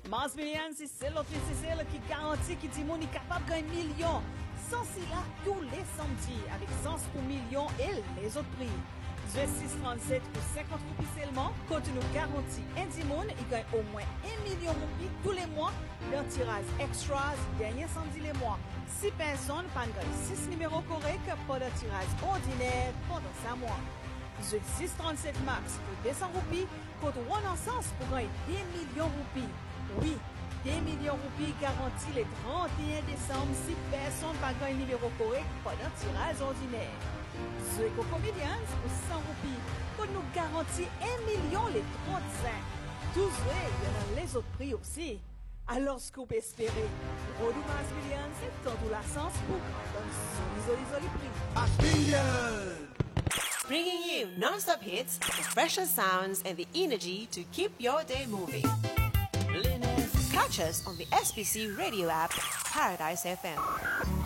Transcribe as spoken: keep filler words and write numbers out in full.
Mars Millions, c'est l'autre C C L qui garantit qui dit mon est capable de gagner millions. Sans cela, tous les samedis, avec sens pour millions et les autres prix. six trente-sept pour cinquante roupies seulement, quand nous garantit un Dimon, il gagne au moins un million de roupies tous les mois. Leur tirage extras, dernier samedi les mois. six personnes gagnent six numéros corrects pour le tirage ordinaire pendant cinq mois. six trente-sept max pour deux cents roupies, quand on a sens pour gagner deux millions de roupies. Oui, deux millions de roupies garantis les trente et un décembre si personne n'a gagné un numéro correct pendant le tirage ordinaire. The Comedians pour cent roupies, pour nous garantir un million les trente-cinq. Tout vrai, il y en a les autres prix aussi. Alors, ce qu'on peut espérer, Rodoumas Millions, c'est tant la sens pour prendre son isolé prix. Millions! Bringing you non-stop hits, the freshest sounds, and the energy to keep your day moving. Catch us on the S B C radio app, Paradise F M.